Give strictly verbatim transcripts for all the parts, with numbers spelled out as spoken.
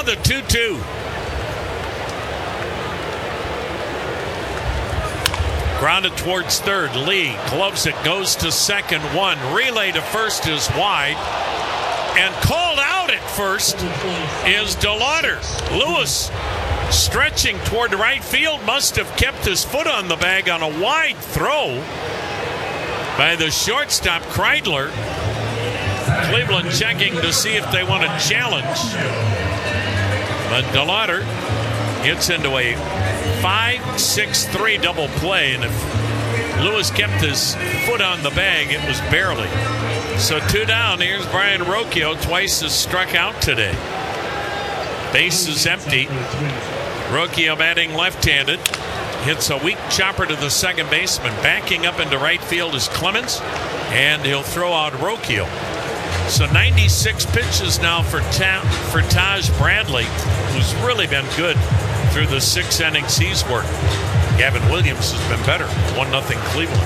the two two. Grounded towards third. Lee gloves it, goes to second. One. Relay to first is wide. And called out at first is DeLauder. Lewis stretching toward right field. Must have kept his foot on the bag on a wide throw by the shortstop, Kreidler. Cleveland checking to see if they want to challenge. But DeLauder gets into a five six three double play, and if Lewis kept his foot on the bag, it was barely. So two down. Here's Brian Rocchio. Twice has struck out today. Base is empty. Rocchio batting left-handed. Hits a weak chopper to the second baseman. Backing up into right field is Clemens, and he'll throw out Rocchio. So ninety-six pitches now for Ta- for Taj Bradley, who's really been good through the six innings he's worked. Gavin Williams has been better. one nothing Cleveland.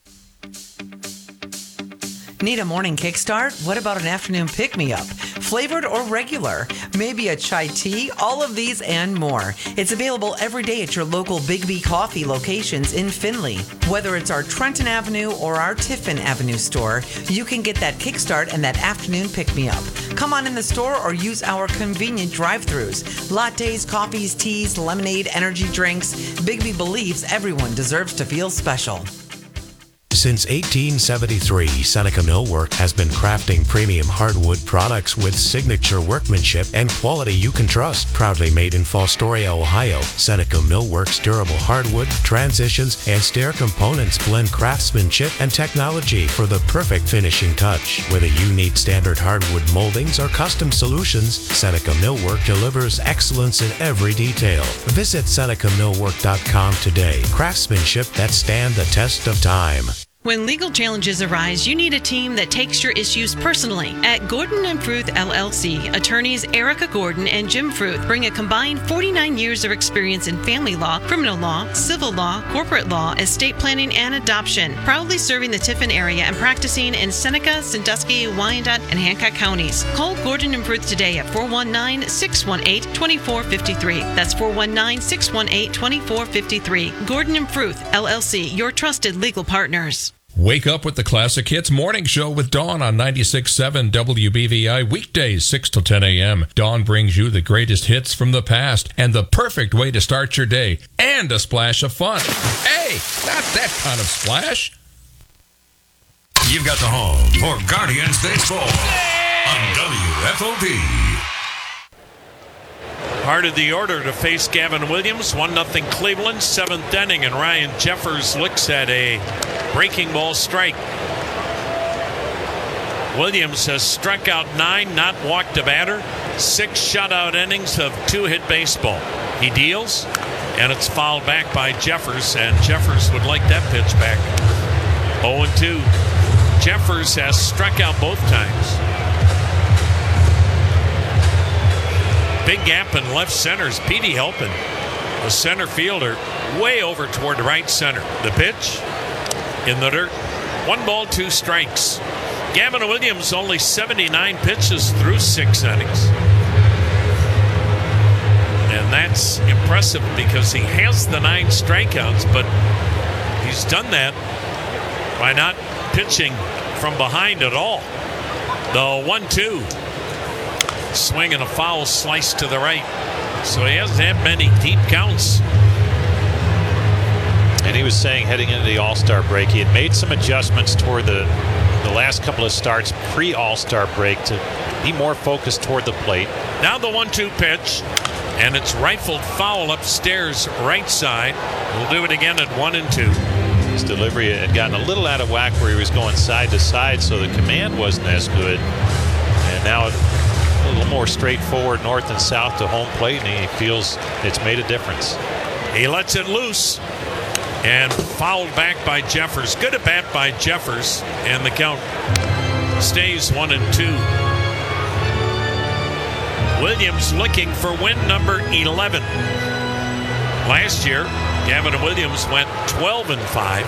Need a morning kickstart? What about an afternoon pick-me-up? Flavored or regular? Maybe a chai tea? All of these and more. It's available every day at your local Big B Coffee locations in Findlay. Whether it's our Trenton Avenue or our Tiffin Avenue store, you can get that kickstart and that afternoon pick-me-up. Come on in the store or use our convenient drive-thrus. Lattes, coffees, teas, lemonade, energy drinks. Big B believes everyone deserves to feel special. Since eighteen seventy-three, Seneca Millwork has been crafting premium hardwood products with signature workmanship and quality you can trust. Proudly made in Fostoria, Ohio, Seneca Millwork's durable hardwood, transitions, and stair components blend craftsmanship and technology for the perfect finishing touch. Whether you need standard hardwood moldings or custom solutions, Seneca Millwork delivers excellence in every detail. Visit Seneca Millwork dot com today. Craftsmanship that stand the test of time. When legal challenges arise, you need a team that takes your issues personally. At Gordon and Fruth L L C, attorneys Erica Gordon and Jim Fruth bring a combined forty-nine years of experience in family law, criminal law, civil law, corporate law, estate planning, and adoption. Proudly serving the Tiffin area and practicing in Seneca, Sandusky, Wyandotte, and Hancock counties. Call Gordon and Fruth today at four one nine, six one eight, two four five three. That's four one nine, six one eight, two four five three. Gordon and Fruth L L C, your trusted legal partners. Wake up with the Classic Hits Morning Show with Dawn on ninety-six point seven W B V I, weekdays six to ten a.m. Dawn brings you the greatest hits from the past and the perfect way to start your day, and a splash of fun. Hey, not that kind of splash. You've got the home for Guardians Baseball on W F O P. Part of the order to face Gavin Williams. one nothing Cleveland, seventh inning, and Ryan Jeffers looks at a breaking ball strike. Williams has struck out nine, not walked a batter, six shutout innings of two-hit baseball. He deals, and it's fouled back by Jeffers, and Jeffers would like that pitch back. oh and two. Jeffers has struck out both times. Big gap in left center is Petey Helpin, the center fielder, way over toward right center. The pitch in the dirt. One ball, two strikes. Gavin Williams only seventy-nine pitches through six innings. And that's impressive because he has the nine strikeouts, but he's done that by not pitching from behind at all. The one two. Swing and a foul slice to the right. So he hasn't had many deep counts. And he was saying heading into the All-Star break, he had made some adjustments toward the, the last couple of starts pre-All-Star break to be more focused toward the plate. Now the one two pitch, and it's rifled foul upstairs right side. We'll do it again at one and two. His delivery had gotten a little out of whack where he was going side to side, so the command wasn't as good. And now it, a little more straightforward north and south to home plate, and he feels it's made a difference. He lets it loose and fouled back by Jeffers. Good at bat by Jeffers, and the count stays one and two. Williams looking for win number eleven. Last year, Gavin Williams went twelve and five.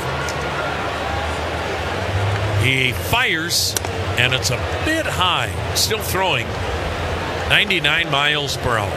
He fires, and it's a bit high, still throwing ninety-nine miles per hour.